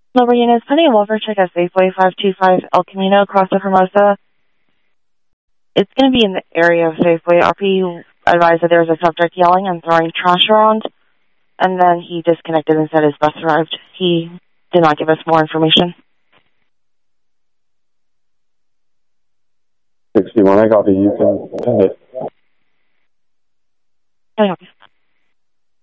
Number units, pending a welfare check at Safeway 525 El Camino, across the Hermosa. It's going to be in the area of Safeway. RP advised that there was a subject yelling and throwing trash around, and then he disconnected and said his bus arrived. He did not give us more information. 61, I copy. You can send it. Can I help you?